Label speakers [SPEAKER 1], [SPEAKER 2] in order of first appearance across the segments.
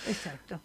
[SPEAKER 1] exacto.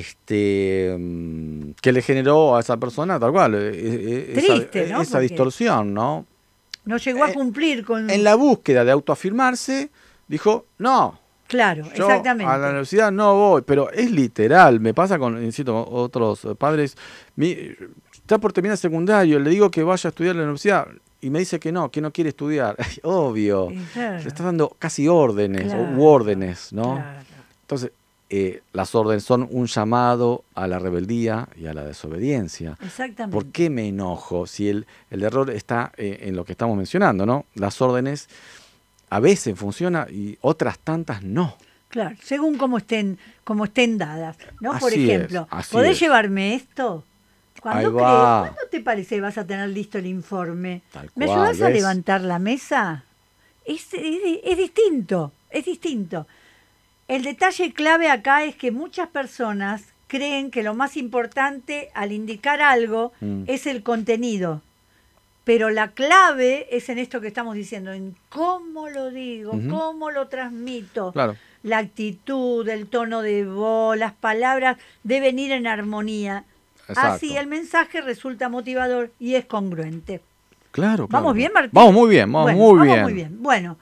[SPEAKER 2] Que le generó a esa persona, tal cual,
[SPEAKER 1] Triste, ¿no?
[SPEAKER 2] esa
[SPEAKER 1] Porque
[SPEAKER 2] distorsión, ¿no?
[SPEAKER 1] no llegó a cumplir con...
[SPEAKER 2] En la búsqueda de autoafirmarse, dijo, no,
[SPEAKER 1] Claro,
[SPEAKER 2] yo a la
[SPEAKER 1] exactamente.
[SPEAKER 2] universidad no voy, pero es literal, me pasa con, insisto, otros padres, está por terminar el secundario, le digo que vaya a estudiar en la universidad y me dice que no quiere estudiar. Obvio,
[SPEAKER 1] Claro,
[SPEAKER 2] le está dando casi órdenes, u
[SPEAKER 1] claro,
[SPEAKER 2] órdenes, ¿no?
[SPEAKER 1] claro.
[SPEAKER 2] Entonces, las órdenes son un llamado a la rebeldía y a la desobediencia.
[SPEAKER 1] Exactamente.
[SPEAKER 2] ¿Por qué me enojo si el error está en lo que estamos mencionando, ¿no? Las órdenes a veces funcionan y otras tantas no.
[SPEAKER 1] Claro, según cómo estén dadas, ¿no? Por
[SPEAKER 2] Así
[SPEAKER 1] ejemplo,
[SPEAKER 2] es, así
[SPEAKER 1] ¿podés
[SPEAKER 2] es.
[SPEAKER 1] llevarme esto?
[SPEAKER 2] Ahí
[SPEAKER 1] ¿Cuándo
[SPEAKER 2] va.
[SPEAKER 1] te parece que vas a tener listo el informe?
[SPEAKER 2] Tal
[SPEAKER 1] ¿Me
[SPEAKER 2] cual,
[SPEAKER 1] ayudás a
[SPEAKER 2] ¿ves?
[SPEAKER 1] levantar la mesa? Es distinto, es distinto. El detalle clave acá es que muchas personas creen que lo más importante al indicar algo es el contenido. Pero la clave es en esto que estamos diciendo, en cómo lo digo, cómo lo transmito.
[SPEAKER 2] Claro.
[SPEAKER 1] La actitud, el tono de voz, las palabras deben ir en armonía.
[SPEAKER 2] Exacto.
[SPEAKER 1] Así el mensaje resulta motivador y es congruente.
[SPEAKER 2] Claro, claro.
[SPEAKER 1] ¿Vamos bien, Martín?
[SPEAKER 2] Vamos muy bien,
[SPEAKER 1] Bueno,
[SPEAKER 2] muy
[SPEAKER 1] vamos
[SPEAKER 2] bien.
[SPEAKER 1] muy bien. Bueno.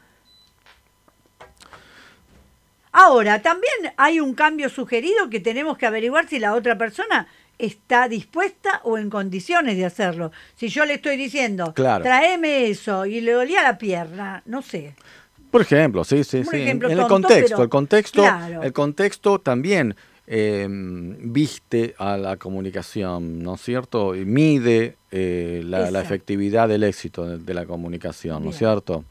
[SPEAKER 1] Ahora, también hay un cambio sugerido que tenemos que averiguar si la otra persona está dispuesta o en condiciones de hacerlo. Si yo le estoy diciendo,
[SPEAKER 2] Claro.
[SPEAKER 1] tráeme eso, y le dolía la pierna, no sé.
[SPEAKER 2] Por ejemplo, sí.
[SPEAKER 1] Un ejemplo
[SPEAKER 2] En
[SPEAKER 1] tonto,
[SPEAKER 2] el contexto,
[SPEAKER 1] claro.
[SPEAKER 2] el contexto también viste a la comunicación, ¿no es cierto? Y mide la efectividad del éxito de la comunicación, ¿no es cierto?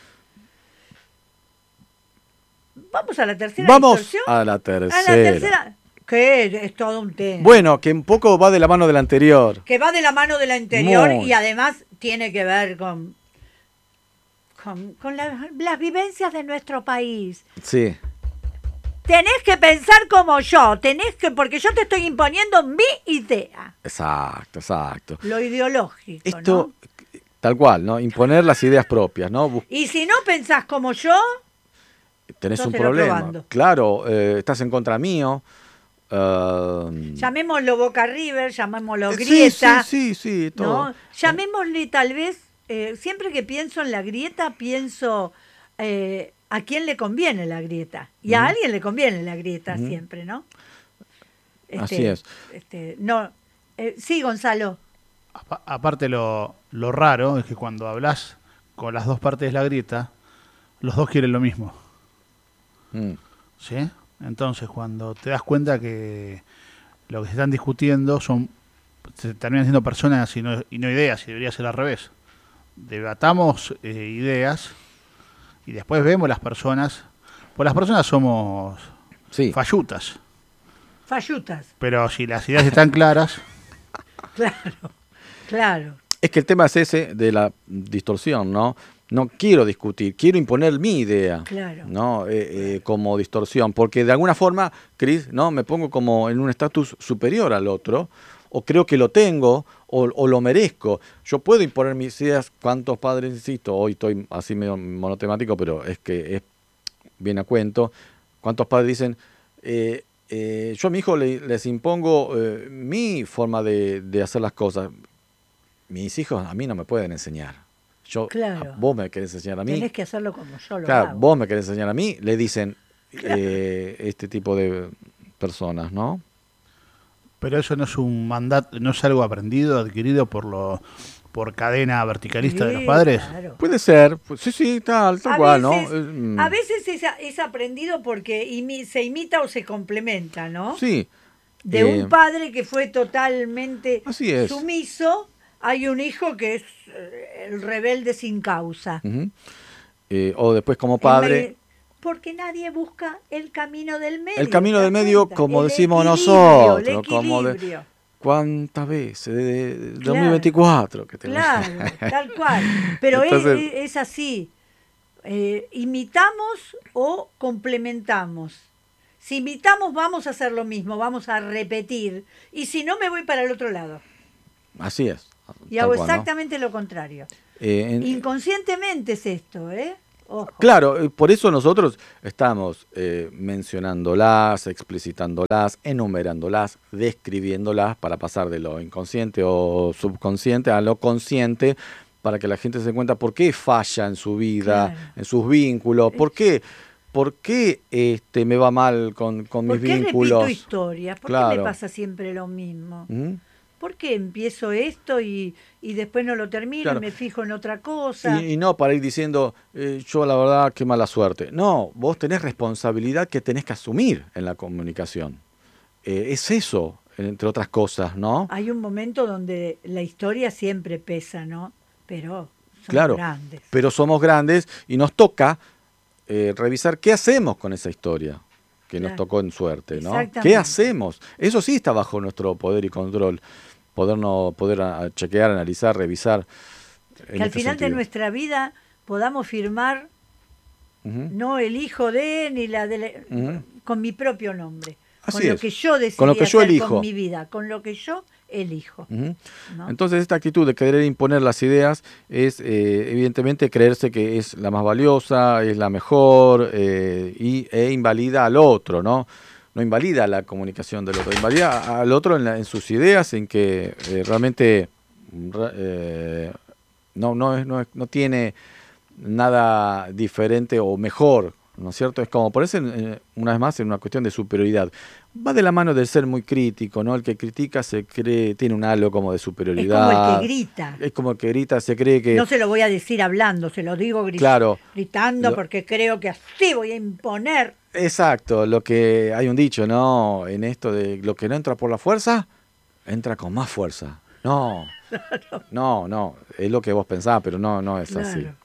[SPEAKER 1] Vamos a la tercera
[SPEAKER 2] Vamos
[SPEAKER 1] distorsión.
[SPEAKER 2] a la tercera.
[SPEAKER 1] A la tercera, que es todo un tema.
[SPEAKER 2] Bueno, que un poco va de la mano del anterior.
[SPEAKER 1] Que va de la mano de la anterior
[SPEAKER 2] Muy.
[SPEAKER 1] y además tiene que ver con las vivencias de nuestro país.
[SPEAKER 2] Sí.
[SPEAKER 1] Tenés que pensar como yo, porque yo te estoy imponiendo mi idea.
[SPEAKER 2] Exacto.
[SPEAKER 1] Lo ideológico,
[SPEAKER 2] esto,
[SPEAKER 1] ¿no?
[SPEAKER 2] Tal cual, ¿no? Imponer las ideas propias, ¿no?
[SPEAKER 1] Y si no pensás como yo,
[SPEAKER 2] tenés un
[SPEAKER 1] sos el
[SPEAKER 2] problema.
[SPEAKER 1] otro bando.
[SPEAKER 2] Claro, estás en contra mío.
[SPEAKER 1] Llamémoslo Boca River, llamémoslo grieta.
[SPEAKER 2] Sí, todo.
[SPEAKER 1] ¿No? Llamémosle tal vez, siempre que pienso en la grieta, pienso a quién le conviene la grieta. Y a alguien le conviene la grieta siempre, ¿no?
[SPEAKER 2] Así es.
[SPEAKER 1] Sí, Gonzalo.
[SPEAKER 3] Aparte lo raro es que cuando hablas con las dos partes de la grieta, los dos quieren lo mismo. ¿Sí? Entonces, cuando te das cuenta que lo que se están discutiendo se terminan siendo personas y no ideas, y debería ser al revés. Debatamos ideas y después vemos las personas. Pues las personas somos fallutas. Pero si las ideas están claras...
[SPEAKER 1] Claro.
[SPEAKER 2] Es que el tema es ese de la distorsión, ¿no? No quiero discutir, quiero imponer mi idea,
[SPEAKER 1] claro,
[SPEAKER 2] ¿no? Como distorsión, porque de alguna forma, Cris, ¿no? Me pongo como en un estatus superior al otro, o creo que lo tengo, o lo merezco. Yo puedo imponer mis ideas. ¿Cuántos padres, insisto? Hoy estoy así medio monotemático, pero es que viene a cuento. ¿Cuántos padres dicen, yo a mi hijo les impongo mi forma de hacer las cosas? Mis hijos a mí no me pueden enseñar. Vos me querés enseñar a mí.
[SPEAKER 1] Tenés que hacerlo como yo lo hago.
[SPEAKER 2] Vos me querés enseñar a mí, le dicen este tipo de personas, ¿no?
[SPEAKER 3] Pero eso no es un mandato, no es algo aprendido, adquirido por cadena verticalista de los padres.
[SPEAKER 1] Claro.
[SPEAKER 2] Puede ser, sí, tal cual, ¿no?
[SPEAKER 1] A veces es aprendido porque se imita o se complementa, ¿no?
[SPEAKER 2] Sí.
[SPEAKER 1] De un padre que fue totalmente
[SPEAKER 2] así
[SPEAKER 1] sumiso, hay un hijo que es el rebelde sin causa.
[SPEAKER 2] O después como padre...
[SPEAKER 1] Porque nadie busca el camino del medio.
[SPEAKER 2] El camino del medio, como decimos nosotros. ¿Cuántas veces? De 2024 que tenemos.
[SPEAKER 1] Claro, tal cual. Pero entonces, es así. ¿Imitamos o complementamos? Si imitamos, vamos a hacer lo mismo, vamos a repetir. Y si no, me voy para el otro lado.
[SPEAKER 2] Así es.
[SPEAKER 1] Y hago exactamente lo contrario. Inconscientemente es esto, ¿eh? Ojo.
[SPEAKER 2] Claro, por eso nosotros estamos mencionándolas, explicitándolas, enumerándolas, describiéndolas para pasar de lo inconsciente o subconsciente a lo consciente, para que la gente se dé cuenta por qué falla en su vida,
[SPEAKER 1] Claro.
[SPEAKER 2] en sus vínculos, por qué me va mal con mis
[SPEAKER 1] ¿Por qué
[SPEAKER 2] vínculos.
[SPEAKER 1] repito historias? ¿Por qué
[SPEAKER 2] Claro.
[SPEAKER 1] me pasa siempre lo mismo?
[SPEAKER 2] ¿Mm?
[SPEAKER 1] ¿Por qué empiezo esto y después no lo termino
[SPEAKER 2] Claro.
[SPEAKER 1] y me fijo en otra cosa?
[SPEAKER 2] Y no para ir diciendo, yo la verdad, qué mala suerte. No, vos tenés responsabilidad que tenés que asumir en la comunicación. Es eso, entre otras cosas, ¿no?
[SPEAKER 1] Hay un momento donde la historia siempre pesa, ¿no? Pero son
[SPEAKER 2] Claro,
[SPEAKER 1] grandes.
[SPEAKER 2] pero somos grandes y nos toca revisar qué hacemos con esa historia que nos
[SPEAKER 1] Claro.
[SPEAKER 2] tocó en suerte, ¿no?
[SPEAKER 1] Exactamente.
[SPEAKER 2] ¿Qué hacemos? Eso sí está bajo nuestro poder y control. Poder chequear, analizar, revisar.
[SPEAKER 1] Que al final de nuestra vida podamos firmar
[SPEAKER 2] Ujú.
[SPEAKER 1] no el hijo de ni la de la-
[SPEAKER 2] Ujú.
[SPEAKER 1] con mi propio nombre,
[SPEAKER 2] Así
[SPEAKER 1] con lo
[SPEAKER 2] es.
[SPEAKER 1] que yo decidí
[SPEAKER 2] Con lo que yo
[SPEAKER 1] hacer
[SPEAKER 2] elijo.
[SPEAKER 1] con mi vida, con lo que yo elijo.
[SPEAKER 2] Ujú.
[SPEAKER 1] ¿no?
[SPEAKER 2] Entonces esta actitud de querer imponer las ideas es evidentemente creerse que es la más valiosa, es la mejor e invalida al otro, ¿no? No invalida la comunicación del otro, invalida al otro en sus ideas, en que realmente no tiene nada diferente o mejor, ¿no es cierto? Es como ponerse una vez más en una cuestión de superioridad. Va de la mano del ser muy crítico, ¿no? El que critica se cree, tiene un halo como de
[SPEAKER 1] Es
[SPEAKER 2] superioridad.
[SPEAKER 1] como el que grita.
[SPEAKER 2] Es como el que grita, se cree que...
[SPEAKER 1] No se lo voy a decir hablando, se lo digo
[SPEAKER 2] Claro.
[SPEAKER 1] gritando
[SPEAKER 2] Lo-
[SPEAKER 1] porque creo que así voy a imponer.
[SPEAKER 2] Exacto, lo que hay un dicho, ¿no? En esto de lo que no entra por la fuerza, entra con más fuerza. No, no, es lo que vos pensás, pero no es así.
[SPEAKER 1] Claro.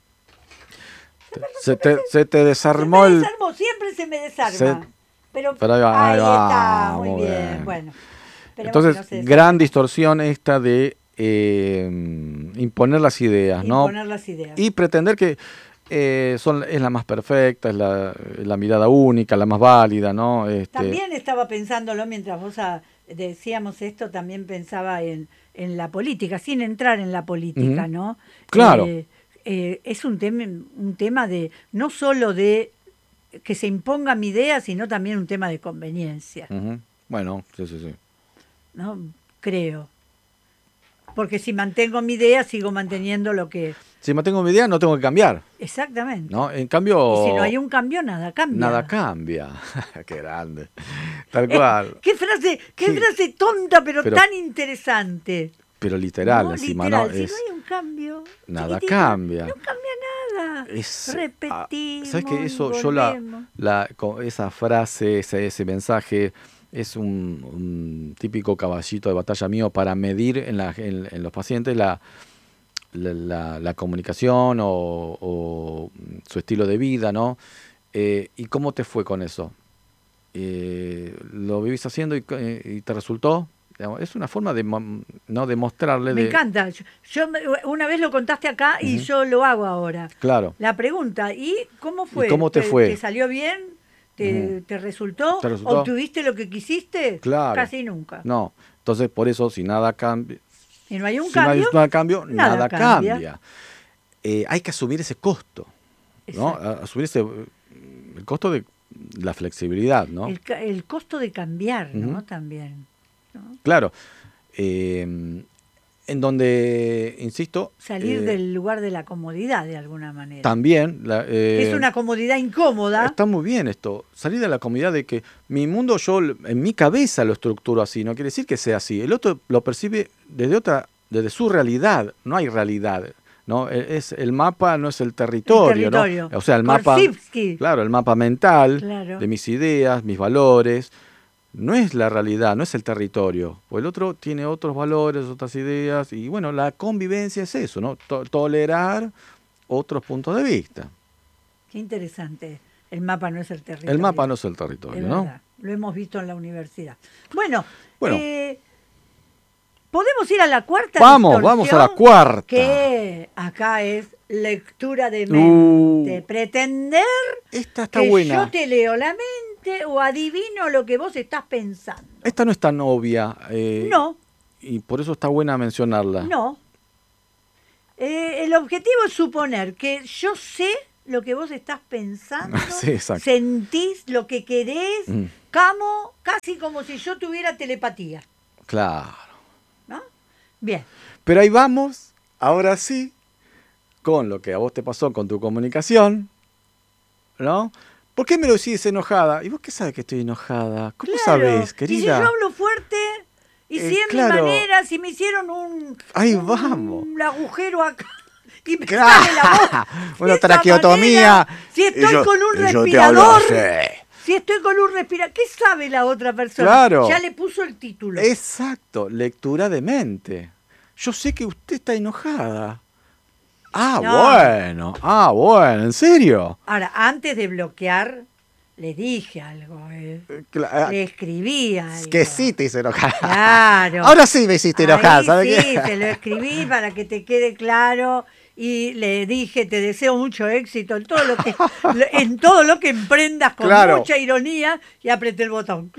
[SPEAKER 2] Se te desarmó
[SPEAKER 1] Se me
[SPEAKER 2] el...
[SPEAKER 1] desarmó, siempre se me desarma.
[SPEAKER 2] Se-
[SPEAKER 1] Pero
[SPEAKER 2] Pero ahí
[SPEAKER 1] ahí
[SPEAKER 2] va,
[SPEAKER 1] está, muy
[SPEAKER 2] muy
[SPEAKER 1] bien.
[SPEAKER 2] bien.
[SPEAKER 1] Bueno, esperemos
[SPEAKER 2] Entonces,
[SPEAKER 1] que no se desarme.
[SPEAKER 2] gran distorsión esta de imponer las ideas, ¿no?
[SPEAKER 1] Imponer las ideas.
[SPEAKER 2] Y pretender que es la más perfecta, es la mirada única, la más válida, ¿no?
[SPEAKER 1] También estaba pensándolo mientras vos decíamos esto, también pensaba en la política, sin entrar en la política,
[SPEAKER 2] Ujú.
[SPEAKER 1] ¿no?
[SPEAKER 2] Claro.
[SPEAKER 1] Es un tema de no solo de que se imponga mi idea, sino también un tema de conveniencia,
[SPEAKER 2] Ujú. Bueno, sí.
[SPEAKER 1] ¿no? Creo. Porque si mantengo mi idea, sigo manteniendo lo que...
[SPEAKER 2] Si mantengo mi idea, no tengo que cambiar,
[SPEAKER 1] Exactamente.
[SPEAKER 2] ¿no? En cambio...
[SPEAKER 1] Y si no hay un cambio, nada cambia.
[SPEAKER 2] Nada cambia. Qué grande. Tal cual.
[SPEAKER 1] Qué frase
[SPEAKER 2] Sí.
[SPEAKER 1] tonta, pero
[SPEAKER 2] Pero-
[SPEAKER 1] tan interesante.
[SPEAKER 2] Pero literal,
[SPEAKER 1] No,
[SPEAKER 2] encima,
[SPEAKER 1] literal,
[SPEAKER 2] ¿no?
[SPEAKER 1] si
[SPEAKER 2] Es,
[SPEAKER 1] no hay un cambio,
[SPEAKER 2] nada
[SPEAKER 1] chiquitito,
[SPEAKER 2] cambia.
[SPEAKER 1] No cambia nada. Repetimos,
[SPEAKER 2] ¿sabes qué? Eso,
[SPEAKER 1] y
[SPEAKER 2] yo
[SPEAKER 1] volvemos.
[SPEAKER 2] esa frase, ese mensaje, es un típico caballito de batalla mío para medir en los pacientes la comunicación o su estilo de vida, ¿no? ¿Y cómo te fue con eso? ¿Lo vivís haciendo y te resultó? Digamos, es una forma de mostrarle.
[SPEAKER 1] Me encanta. Una vez lo contaste acá y
[SPEAKER 2] Ujú.
[SPEAKER 1] yo lo hago ahora.
[SPEAKER 2] Claro.
[SPEAKER 1] La pregunta, ¿y cómo fue?
[SPEAKER 2] ¿Y cómo te fue?
[SPEAKER 1] ¿Te salió bien?
[SPEAKER 2] Ujú.
[SPEAKER 1] ¿Te resultó?
[SPEAKER 2] ¿Te resultó?
[SPEAKER 1] ¿Obtuviste lo que quisiste?
[SPEAKER 2] Claro.
[SPEAKER 1] Casi nunca.
[SPEAKER 2] No. Entonces, por eso, si nada cambia,
[SPEAKER 1] Y no hay un
[SPEAKER 2] si no hay
[SPEAKER 1] cambio,
[SPEAKER 2] nada
[SPEAKER 1] nada
[SPEAKER 2] cambia.
[SPEAKER 1] cambia.
[SPEAKER 2] Hay que asumir ese costo, ¿no?
[SPEAKER 1] Exacto.
[SPEAKER 2] Asumir el costo de la flexibilidad, ¿no?
[SPEAKER 1] El costo de cambiar, ¿no?
[SPEAKER 2] Ujú.
[SPEAKER 1] También. ¿no?
[SPEAKER 2] Claro. En donde, insisto...
[SPEAKER 1] Salir del lugar de la comodidad, de alguna manera.
[SPEAKER 2] También...
[SPEAKER 1] Es una comodidad incómoda.
[SPEAKER 2] Está muy bien esto, salir de la comodidad de que mi mundo yo en mi cabeza lo estructuro así, no quiere decir que sea así, el otro lo percibe desde su realidad, no hay realidad, ¿no? El mapa no es el territorio,
[SPEAKER 1] El territorio.
[SPEAKER 2] ¿no? O sea, el mapa,
[SPEAKER 1] Korzybski.
[SPEAKER 2] claro, el mapa mental
[SPEAKER 1] Claro.
[SPEAKER 2] de mis ideas, mis valores, no es la realidad, no es el territorio, pues el otro tiene otros valores, otras ideas, y bueno, la convivencia es eso, ¿no? Tolerar otros puntos de vista.
[SPEAKER 1] Qué interesante. El mapa no es el territorio.
[SPEAKER 2] El mapa no es el territorio,
[SPEAKER 1] Es
[SPEAKER 2] ¿no?
[SPEAKER 1] verdad. Lo hemos visto en la universidad. Bueno,
[SPEAKER 2] Bueno.
[SPEAKER 1] ¿podemos ir a la cuarta
[SPEAKER 2] Vamos
[SPEAKER 1] distorsión?
[SPEAKER 2] a la cuarta.
[SPEAKER 1] Que acá es lectura de mente. Pretender
[SPEAKER 2] Esta está
[SPEAKER 1] que
[SPEAKER 2] buena.
[SPEAKER 1] yo te leo la mente o adivino lo que vos estás pensando.
[SPEAKER 2] Esta no es tan obvia.
[SPEAKER 1] No,
[SPEAKER 2] Y por eso está buena mencionarla.
[SPEAKER 1] no. El objetivo es suponer que yo sé lo que vos estás pensando,
[SPEAKER 2] Sí, exacto.
[SPEAKER 1] sentís lo que querés, casi como si yo tuviera telepatía,
[SPEAKER 2] Claro.
[SPEAKER 1] ¿no? Bien.
[SPEAKER 2] Pero ahí vamos, ahora sí, con lo que a vos te pasó con tu comunicación, ¿no? ¿Por qué me lo decís enojada? ¿Y vos qué sabes que estoy enojada? ¿Cómo
[SPEAKER 1] Claro.
[SPEAKER 2] sabés, querida?
[SPEAKER 1] Y si yo hablo fuerte, y si es
[SPEAKER 2] claro.
[SPEAKER 1] mi manera, si me hicieron
[SPEAKER 2] Ahí
[SPEAKER 1] un
[SPEAKER 2] vamos.
[SPEAKER 1] agujero acá, y me
[SPEAKER 2] Claro.
[SPEAKER 1] sale la voz de
[SPEAKER 2] Una
[SPEAKER 1] esa
[SPEAKER 2] traqueotomía.
[SPEAKER 1] manera, si estoy con un
[SPEAKER 2] yo te hablo
[SPEAKER 1] respirador,
[SPEAKER 2] así.
[SPEAKER 1] si estoy con un respirador, ¿qué sabe la otra persona?
[SPEAKER 2] Claro.
[SPEAKER 1] Ya le puso el título.
[SPEAKER 2] Exacto, lectura de mente. Yo sé que usted está enojada.
[SPEAKER 1] No.
[SPEAKER 2] Bueno, ¿en serio?
[SPEAKER 1] Ahora, antes de bloquear, le dije algo, le escribí algo.
[SPEAKER 2] Que sí te hice enojada.
[SPEAKER 1] Claro.
[SPEAKER 2] Ahora sí me hiciste enojada,
[SPEAKER 1] Ahí
[SPEAKER 2] ¿sabes
[SPEAKER 1] sí,
[SPEAKER 2] qué?
[SPEAKER 1] te lo escribí para que te quede claro y le dije, te deseo mucho éxito en todo lo que, en todo lo que emprendas con
[SPEAKER 2] Claro.
[SPEAKER 1] mucha ironía, y apreté el botón.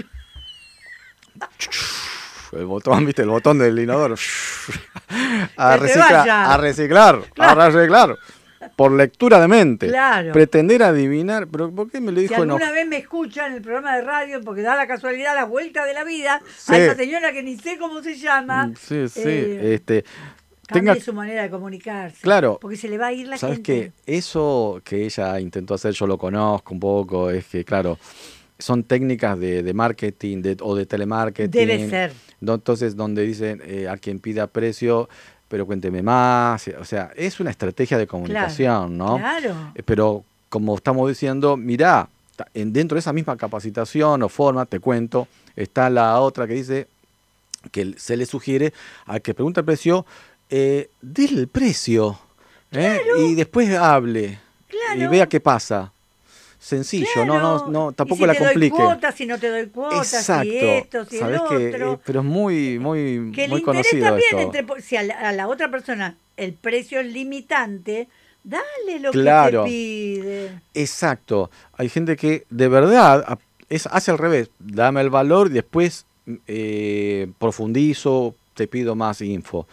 [SPEAKER 2] El botón, ¿viste? El botón del inodoro.
[SPEAKER 1] Que te vaya.
[SPEAKER 2] A reciclar.
[SPEAKER 1] Claro.
[SPEAKER 2] A reciclar. Por lectura de mente.
[SPEAKER 1] Claro.
[SPEAKER 2] Pretender adivinar. ¿Pero por qué me lo
[SPEAKER 1] Si
[SPEAKER 2] dijo
[SPEAKER 1] alguna vez me escuchan en el programa de radio, porque da la casualidad, la vuelta de la vida,
[SPEAKER 2] Sí.
[SPEAKER 1] a esa señora que ni sé cómo se llama,
[SPEAKER 2] Sí, sí.
[SPEAKER 1] cambie
[SPEAKER 2] Tenga...
[SPEAKER 1] su manera de comunicarse.
[SPEAKER 2] Claro.
[SPEAKER 1] Porque se le va a ir la
[SPEAKER 2] ¿Sabes
[SPEAKER 1] gente.
[SPEAKER 2] qué? Eso que ella intentó hacer, yo lo conozco un poco, es que, claro, son técnicas de marketing o de telemarketing.
[SPEAKER 1] Debe ser.
[SPEAKER 2] Entonces, donde dicen a quien pida precio, pero cuénteme más. O sea, es una estrategia de comunicación, ¿no?
[SPEAKER 1] Claro.
[SPEAKER 2] Pero, como estamos diciendo, mirá, dentro de esa misma capacitación o forma, te cuento, está la otra que dice que se le sugiere al que pregunta el precio, dile el precio, y después hable,
[SPEAKER 1] Claro.
[SPEAKER 2] y vea qué pasa. Sencillo,
[SPEAKER 1] Claro.
[SPEAKER 2] no, tampoco
[SPEAKER 1] y si
[SPEAKER 2] la
[SPEAKER 1] te
[SPEAKER 2] complique.
[SPEAKER 1] doy cuotas, si no te doy cuotas,
[SPEAKER 2] Exacto.
[SPEAKER 1] si esto, si el
[SPEAKER 2] Sabés que,
[SPEAKER 1] otro.
[SPEAKER 2] pero es muy
[SPEAKER 1] Que el
[SPEAKER 2] muy
[SPEAKER 1] interés
[SPEAKER 2] conocido
[SPEAKER 1] también,
[SPEAKER 2] esto.
[SPEAKER 1] si a la otra persona el precio es limitante, dale lo
[SPEAKER 2] Claro.
[SPEAKER 1] que te pide.
[SPEAKER 2] Exacto. Hay gente que de verdad hace al revés. Dame el valor y después profundizo, te pido más info.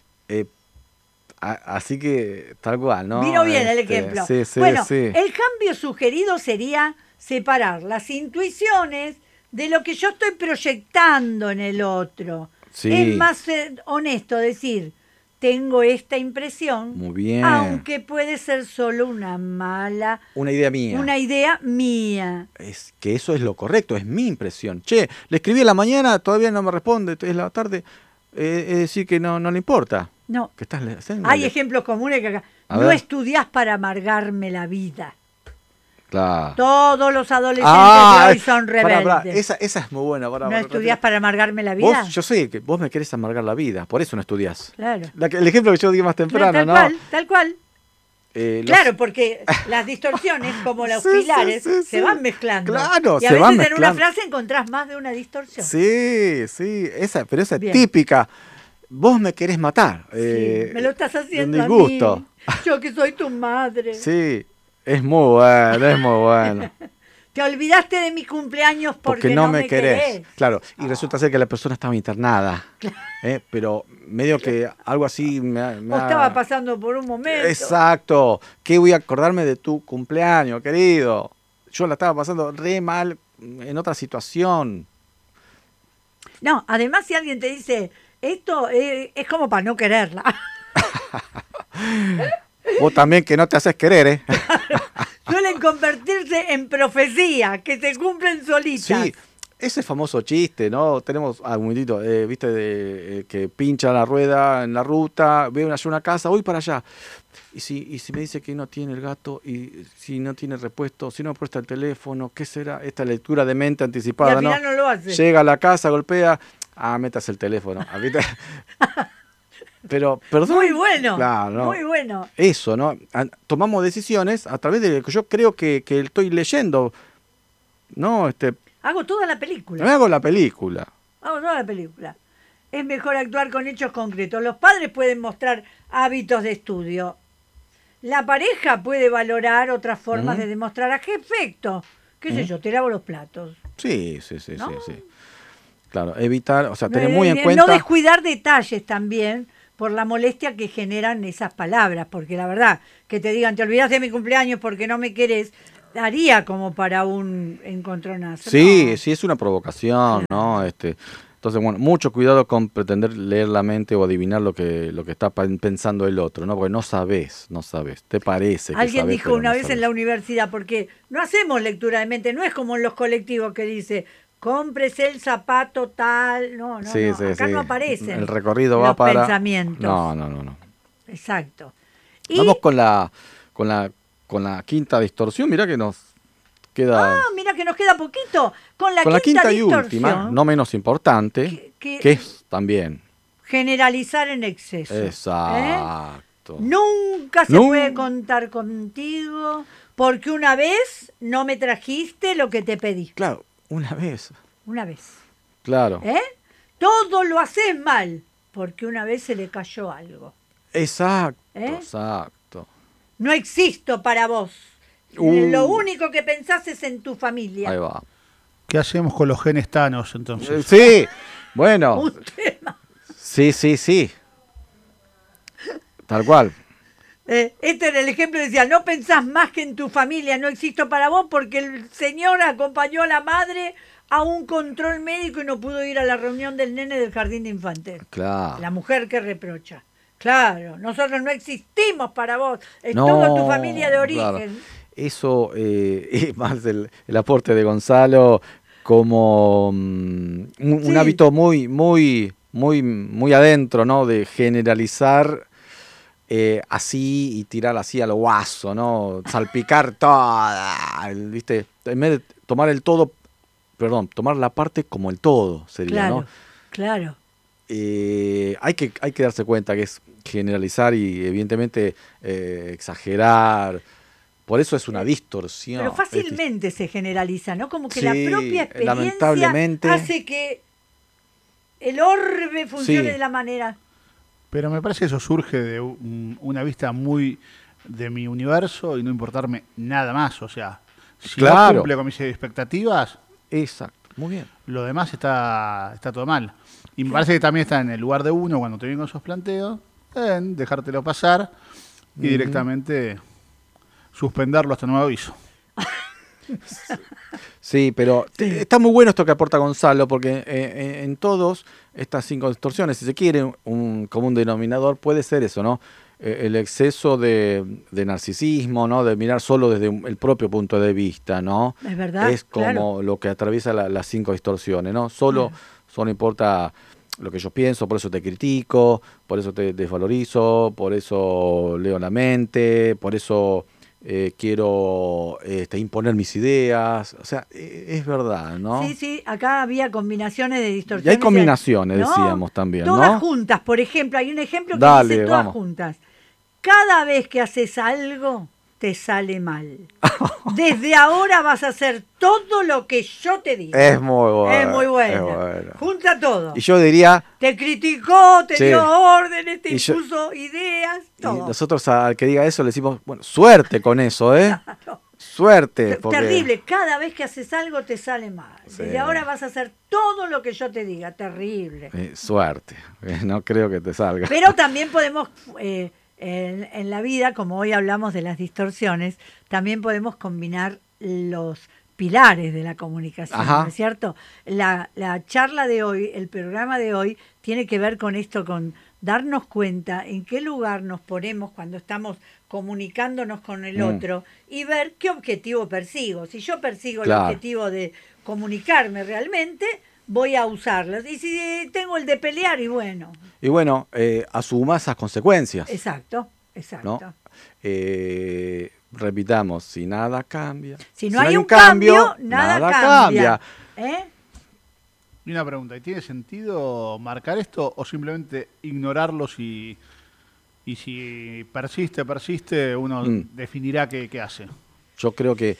[SPEAKER 2] Así que tal cual, ¿no?
[SPEAKER 1] Vino bien el ejemplo.
[SPEAKER 2] Sí,
[SPEAKER 1] bueno,
[SPEAKER 2] sí.
[SPEAKER 1] el cambio sugerido sería separar las intuiciones de lo que yo estoy proyectando en el otro.
[SPEAKER 2] Sí.
[SPEAKER 1] Es más honesto decir, tengo esta impresión,
[SPEAKER 2] Muy bien.
[SPEAKER 1] aunque puede ser solo una
[SPEAKER 2] idea mía.
[SPEAKER 1] Una idea mía.
[SPEAKER 2] Es que eso es lo correcto, es mi impresión. Che, le escribí a la mañana, todavía no me responde, es la tarde. Es decir que no le importa.
[SPEAKER 1] No.
[SPEAKER 2] ¿Qué estás haciendo?
[SPEAKER 1] Hay ejemplos comunes que acá. No estudiás para amargarme la vida.
[SPEAKER 2] Claro.
[SPEAKER 1] Todos los adolescentes de hoy son rebeldes.
[SPEAKER 2] Esa es muy buena.
[SPEAKER 1] ¿No estudiás para amargarme la vida?
[SPEAKER 2] Yo sé que vos me querés amargar la vida, por eso no estudiás.
[SPEAKER 1] Claro.
[SPEAKER 2] El ejemplo que yo di más temprano, ¿no?
[SPEAKER 1] Tal cual. Claro, porque las distorsiones, como los pilares, se van mezclando.
[SPEAKER 2] Claro,
[SPEAKER 1] y a veces en una frase encontrás más de una distorsión.
[SPEAKER 2] Sí, pero esa es típica. Vos me querés matar.
[SPEAKER 1] Sí, me lo estás haciendo
[SPEAKER 2] a mí.
[SPEAKER 1] Yo que soy tu madre.
[SPEAKER 2] Sí, es muy bueno.
[SPEAKER 1] Te olvidaste de mi cumpleaños porque no me querés.
[SPEAKER 2] Claro, y resulta ser que la persona estaba internada. Pero medio que algo así
[SPEAKER 1] estaba pasando por un momento.
[SPEAKER 2] Exacto. ¿Qué voy a acordarme de tu cumpleaños, querido? Yo la estaba pasando re mal en otra situación.
[SPEAKER 1] No, además si alguien te dice, esto es como para no quererla.
[SPEAKER 2] Vos también que no te haces querer,
[SPEAKER 1] Suelen convertirse en profecía, que se cumplen solitas.
[SPEAKER 2] Sí, ese famoso chiste, ¿no? Tenemos un momentito, viste, que pincha la rueda en la ruta, veo una casa, voy para allá. Y si me dice que no tiene el gato, y si no tiene repuesto, si no me presta el teléfono, ¿qué será? Esta lectura de mente anticipada,
[SPEAKER 1] y al final no lo hace.
[SPEAKER 2] Llega a la casa, golpea, metas el teléfono. Pero, perdón.
[SPEAKER 1] Muy bueno,
[SPEAKER 2] claro, ¿no?
[SPEAKER 1] Muy bueno.
[SPEAKER 2] Eso, ¿no? Tomamos decisiones a través de lo que yo creo que estoy leyendo, ¿no?
[SPEAKER 1] Hago toda la película.
[SPEAKER 2] Me hago la película.
[SPEAKER 1] Hago toda la película. Es mejor actuar con hechos concretos. Los padres pueden mostrar hábitos de estudio. La pareja puede valorar otras formas de demostrar a qué efecto. ¿Qué sé yo? Te lavo los platos.
[SPEAKER 2] Sí.
[SPEAKER 1] ¿No?
[SPEAKER 2] Claro, evitar, o sea, tener muy en cuenta.
[SPEAKER 1] No descuidar detalles también, por la molestia que generan esas palabras, porque la verdad, que te digan, te olvidaste de mi cumpleaños porque no me querés, daría como para un encontronazo.
[SPEAKER 2] Sí,
[SPEAKER 1] No.
[SPEAKER 2] sí, es una provocación, ¿no? Entonces, bueno, mucho cuidado con pretender leer la mente o adivinar lo que está pensando el otro, ¿no? Porque no sabés, te parece que
[SPEAKER 1] Alguien
[SPEAKER 2] sabés,
[SPEAKER 1] dijo
[SPEAKER 2] pero
[SPEAKER 1] una
[SPEAKER 2] no
[SPEAKER 1] vez en
[SPEAKER 2] sabés.
[SPEAKER 1] la universidad, porque no hacemos lectura de mente, no es como en los colectivos que dice, cómprese el zapato tal, no, no,
[SPEAKER 2] Sí,
[SPEAKER 1] no,
[SPEAKER 2] sí, sí.
[SPEAKER 1] acá no aparecen
[SPEAKER 2] El recorrido va
[SPEAKER 1] los
[SPEAKER 2] para...
[SPEAKER 1] pensamientos.
[SPEAKER 2] No, no, no, no.
[SPEAKER 1] Exacto.
[SPEAKER 2] Vamos
[SPEAKER 1] Y,
[SPEAKER 2] con la quinta distorsión, mirá que nos queda...
[SPEAKER 1] mira que nos queda poquito, con la
[SPEAKER 2] Con la
[SPEAKER 1] quinta
[SPEAKER 2] quinta y última,
[SPEAKER 1] distorsión,
[SPEAKER 2] no menos importante, que
[SPEAKER 1] que
[SPEAKER 2] es también...
[SPEAKER 1] generalizar en exceso.
[SPEAKER 2] Exacto.
[SPEAKER 1] Nunca se puede contar contigo porque una vez no me trajiste lo que te pedí.
[SPEAKER 2] Claro, una vez.
[SPEAKER 1] Una vez.
[SPEAKER 2] Claro.
[SPEAKER 1] Todo lo haces mal porque una vez se le cayó algo.
[SPEAKER 2] Exacto, exacto.
[SPEAKER 1] No existo para vos. Lo único que pensás es en tu familia.
[SPEAKER 2] Ahí va.
[SPEAKER 3] ¿Qué hacemos con los genes Thanos entonces?
[SPEAKER 2] Sí, bueno.
[SPEAKER 1] Un tema.
[SPEAKER 2] Sí, sí, sí. Tal cual.
[SPEAKER 1] Este era el ejemplo, decía, no pensás más que en tu familia, no existo para vos porque el señor acompañó a la madre a un control médico y no pudo ir a la reunión del nene del jardín de infantes.
[SPEAKER 2] Claro.
[SPEAKER 1] La mujer que reprocha. Claro, nosotros no existimos para vos, es
[SPEAKER 2] No,
[SPEAKER 1] toda tu familia de origen.
[SPEAKER 2] claro. Eso es más el aporte de Gonzalo como un
[SPEAKER 1] Sí.
[SPEAKER 2] hábito muy adentro, ¿no? De generalizar así y tirar así al guaso, ¿no? Salpicar toda, ¿viste? En vez de tomar el todo, tomar la parte como el todo sería,
[SPEAKER 1] Claro,
[SPEAKER 2] ¿no?
[SPEAKER 1] claro.
[SPEAKER 2] Hay que darse cuenta que es generalizar y evidentemente exagerar. Por eso es una distorsión.
[SPEAKER 1] Pero fácilmente se generaliza, ¿no? Como que
[SPEAKER 2] Sí,
[SPEAKER 1] la propia experiencia
[SPEAKER 2] lamentablemente.
[SPEAKER 1] hace que el orbe funcione
[SPEAKER 2] Sí.
[SPEAKER 1] de la manera.
[SPEAKER 3] Pero me parece que eso surge de una vista muy de mi universo y no importarme nada más. O sea, si no
[SPEAKER 2] Claro.
[SPEAKER 3] cumple con mis expectativas,
[SPEAKER 2] Exacto, muy bien.
[SPEAKER 3] lo demás está todo mal. Y me parece que también está en el lugar de uno cuando te vienen con esos planteos, en dejártelo pasar y directamente suspenderlo hasta nuevo aviso.
[SPEAKER 2] Sí, pero está muy bueno esto que aporta Gonzalo, porque en todos estas 5 distorsiones, si se quiere, un común denominador puede ser eso, ¿no? El exceso de narcisismo, ¿no? De mirar solo desde el propio punto de vista, ¿no?
[SPEAKER 1] Es verdad.
[SPEAKER 2] Es como
[SPEAKER 1] claro.
[SPEAKER 2] lo que atraviesa las 5 distorsiones, ¿no? Solo importa lo que yo pienso, por eso te critico, por eso te desvalorizo, por eso leo la mente, por eso quiero imponer mis ideas. O sea, es verdad, ¿no?
[SPEAKER 1] Sí, sí, acá había combinaciones de distorsiones.
[SPEAKER 2] Y hay combinaciones,
[SPEAKER 1] ¿no?
[SPEAKER 2] decíamos también,
[SPEAKER 1] Todas
[SPEAKER 2] ¿no?
[SPEAKER 1] juntas, por ejemplo, hay un ejemplo que
[SPEAKER 2] Dale,
[SPEAKER 1] dice todas
[SPEAKER 2] vamos.
[SPEAKER 1] juntas. Cada vez que haces algo, te sale mal. Desde ahora vas a hacer todo lo que yo te diga.
[SPEAKER 2] Es muy bueno.
[SPEAKER 1] Es muy buena.
[SPEAKER 2] Es bueno.
[SPEAKER 1] Junta todo.
[SPEAKER 2] Y yo diría,
[SPEAKER 1] Te criticó, te
[SPEAKER 2] Sí.
[SPEAKER 1] dio órdenes, te
[SPEAKER 2] Y yo-
[SPEAKER 1] impuso ideas,
[SPEAKER 2] y
[SPEAKER 1] todo.
[SPEAKER 2] nosotros al que diga eso le decimos, bueno, suerte con eso, ¿eh?
[SPEAKER 1] Claro.
[SPEAKER 2] Suerte. Porque...
[SPEAKER 1] Terrible, cada vez que haces algo te sale mal.
[SPEAKER 2] Sí.
[SPEAKER 1] Desde ahora vas a hacer todo lo que yo te diga, terrible.
[SPEAKER 2] Suerte. No creo que te salga.
[SPEAKER 1] Pero también podemos, en la vida, como hoy hablamos de las distorsiones, también podemos combinar los pilares de la comunicación,
[SPEAKER 2] Ajá.
[SPEAKER 1] ¿no es cierto? La charla de hoy, el programa de hoy, tiene que ver con esto, con darnos cuenta en qué lugar nos ponemos cuando estamos comunicándonos con el otro y ver qué objetivo persigo. Si yo persigo
[SPEAKER 2] Claro.
[SPEAKER 1] el objetivo de comunicarme realmente, voy a usarlos. Y si tengo el de pelear, y bueno,
[SPEAKER 2] Y bueno, asuma esas consecuencias.
[SPEAKER 1] exacto, exacto.
[SPEAKER 2] ¿No? Repitamos, si nada cambia.
[SPEAKER 1] Si no hay un cambio, nada cambia.
[SPEAKER 3] Y una pregunta, ¿y tiene sentido marcar esto o simplemente ignorarlos y si persiste, uno definirá qué hace?
[SPEAKER 2] Yo creo que,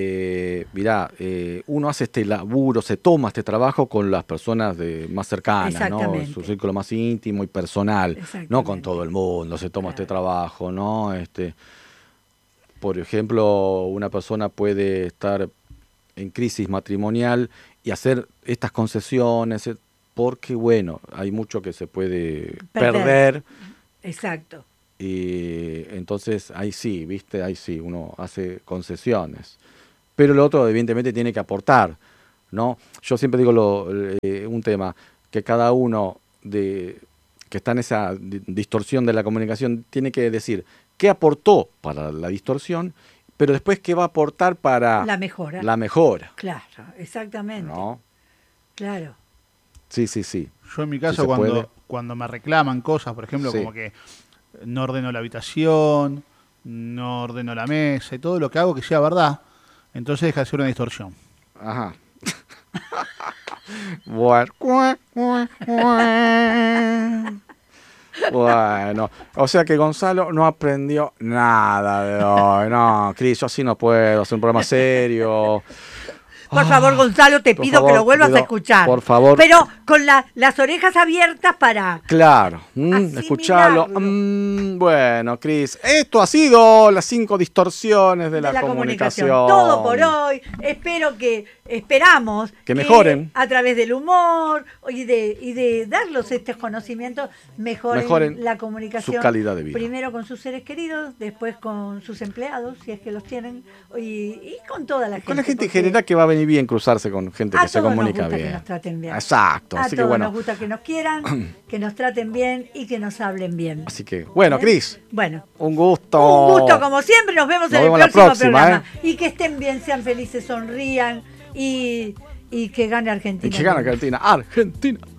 [SPEAKER 2] uno hace este laburo, se toma este trabajo con las personas más cercanas, ¿no?
[SPEAKER 1] Exactamente.
[SPEAKER 2] Su círculo más íntimo y personal, no con todo el mundo se toma este trabajo, ¿no? Por ejemplo, una persona puede estar en crisis matrimonial y hacer estas concesiones, porque, bueno, hay mucho que se puede perder.
[SPEAKER 1] Exacto.
[SPEAKER 2] Y entonces ahí sí, ¿viste? Ahí sí, uno hace concesiones. Pero lo otro, evidentemente, tiene que aportar, ¿no? Yo siempre digo un tema, que cada uno que está en esa distorsión de la comunicación tiene que decir qué aportó para la distorsión, pero después qué va a aportar para
[SPEAKER 1] la mejora.
[SPEAKER 2] La mejora.
[SPEAKER 1] Claro, exactamente.
[SPEAKER 2] ¿No?
[SPEAKER 1] Claro.
[SPEAKER 2] Sí, sí, sí.
[SPEAKER 3] Yo en mi caso, cuando me reclaman cosas, por ejemplo, como que no ordeno la habitación, no ordeno la mesa y todo lo que hago que sea verdad, entonces deja de ser una distorsión.
[SPEAKER 2] Ajá. Bueno, o sea que Gonzalo no aprendió nada de hoy. No, Cris, yo así no puedo hacer un programa serio.
[SPEAKER 1] Por favor, Gonzalo, te pido que lo vuelvas a escuchar.
[SPEAKER 2] Por favor.
[SPEAKER 1] Pero con las orejas abiertas para...
[SPEAKER 2] Claro, escucharlo. Bueno, Cris, esto ha sido las 5 distorsiones de la comunicación.
[SPEAKER 1] Todo por hoy. Esperamos
[SPEAKER 2] que mejoren.
[SPEAKER 1] A través del humor y de darlos estos conocimientos, mejoren la comunicación.
[SPEAKER 2] Su calidad de vida.
[SPEAKER 1] Primero con sus seres queridos, después con sus empleados, si es que los tienen, y con toda la gente.
[SPEAKER 2] Con la gente en general, que va a venir bien cruzarse con gente que se comunica bien.
[SPEAKER 1] Que nos traten bien.
[SPEAKER 2] Exacto.
[SPEAKER 1] A todos nos gusta que nos quieran, que nos traten bien y que nos hablen bien.
[SPEAKER 2] Así que, bueno, Cris.
[SPEAKER 1] Bueno.
[SPEAKER 2] Un gusto.
[SPEAKER 1] Un gusto, como siempre. Nos vemos en el próximo programa. Y que estén bien, sean felices, sonrían y que gane Argentina.
[SPEAKER 2] Y que gane Argentina. Argentina.